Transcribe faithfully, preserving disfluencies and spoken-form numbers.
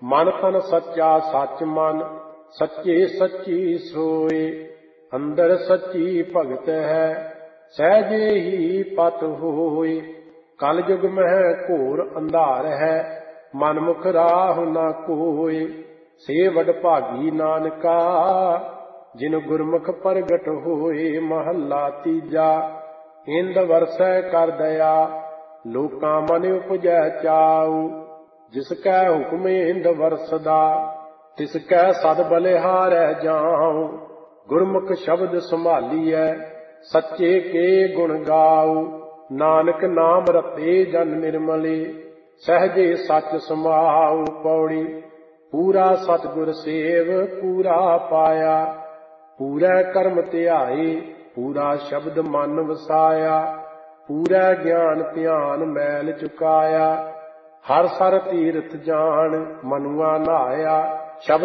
ਮਨ ਤਨ ਸੱਚਾ ਸੱਚ ਮਨ, ਸੱਚੇ ਸੱਚੀ ਸੋਏ। ਅੰਦਰ ਸੱਚੀ ਭਗਤ ਹੈ, ਸਹਿਜੇ ਹੀ ਪਤ ਹੋਏ। ਕਲ ਯੁਗ ਮਹਿ ਘੋਰ ਅੰਧਾਰ ਹੈ, ਮਨਮੁਖ ਰਾਹ ਨਾ ਕੋਏ। ਸੇ ਵਡ ਭਾਗੀ ਨਾਨਕਾ, ਜਿਨ ਗੁਰਮੁਖ ਪ੍ਰਗਟ ਹੋਏ। ਮਹੱਲਾ ਤੀਜਾ। ਇੰਦ ਵਰਸੈ ਕਰ ਦਇਆ, ਲੋਕਾਂ ਮਨ ਉਪਜੈ ਚਾਉ। ਜਿਸ ਕੈ ਹੁਕਮ ਇੰਦ ਵਰਸਦਾ, ਤਿਸ ਕੈ ਸਦ ਬਲਿਹਾਰੈ ਜਾਉ। ਗੁਰਮੁਖ ਸ਼ਬਦ ਸੰਭਾਲੀਐ, ਸੱਚੇ ਕੇ ਗੁਣ ਗਾਉ। ਨਾਨਕ ਨਾਮ ਰਤੇ ਜਨ ਨਿਰਮਲੇ, ਸਹਿਜੇ ਸੱਚ ਸਮਾਉ। ਪੌੜੀ। ਪੂਰਾ ਸਤਿਗੁਰ ਸੇਵ ਪੂਰਾ ਪਾਇਆ, ਪੂਰਾ ਕਰਮ ਧਿਆਏ, ਪੂਰਾ ਸ਼ਬਦ ਮਨ ਵਸਾਇਆ। ਪੂਰਾ ਗਿਆਨ ਧਿਆਨ ਮੈਲ ਚੁਕਾਇਆ, ਹਰ ਸਰ ਤੀਰਥ ਜਾਣ ਮਨੁਆ ਨਹਾਇਆ। ਸ਼ਬਦ